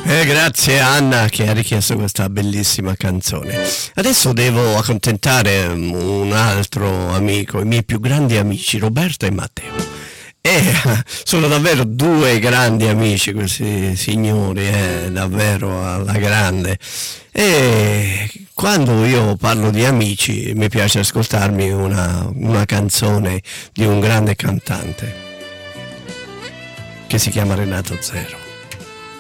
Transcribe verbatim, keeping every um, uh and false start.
Eh, grazie Anna che ha richiesto questa bellissima canzone. Adesso devo accontentare un altro amico, i miei più grandi amici, Roberto e Matteo. E sono davvero due grandi amici questi signori, eh, davvero alla grande. E quando io parlo di amici mi piace ascoltarmi una, una canzone di un grande cantante che si chiama Renato Zero.